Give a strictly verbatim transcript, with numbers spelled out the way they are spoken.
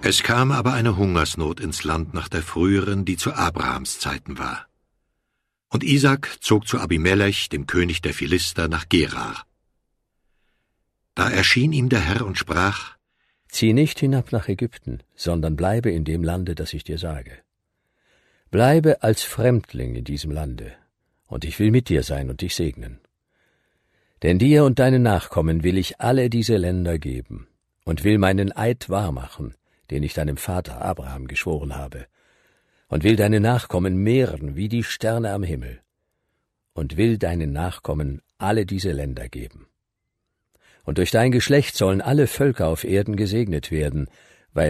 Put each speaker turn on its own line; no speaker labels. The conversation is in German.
Es kam aber eine Hungersnot ins Land nach der früheren, die zu Abrahams Zeiten war. Und Isaak zog zu Abimelech, dem König der Philister, nach Gerar. Da erschien ihm der Herr und sprach:
Zieh nicht hinab nach Ägypten, sondern bleibe in dem Lande, das ich dir sage. Bleibe als Fremdling in diesem Lande, und ich will mit dir sein und dich segnen. Denn dir und deinen Nachkommen will ich alle diese Länder geben und will meinen Eid wahrmachen, den ich deinem Vater Abraham geschworen habe, und will deine Nachkommen mehren wie die Sterne am Himmel, und will deinen Nachkommen alle diese Länder geben. Und durch dein Geschlecht sollen alle Völker auf Erden gesegnet werden,